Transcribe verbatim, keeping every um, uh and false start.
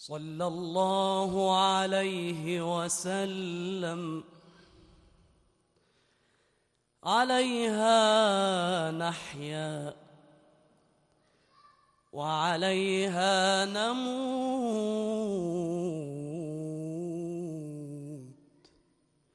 صلى الله عليه وسلم. عليها نحيا وعليها نموت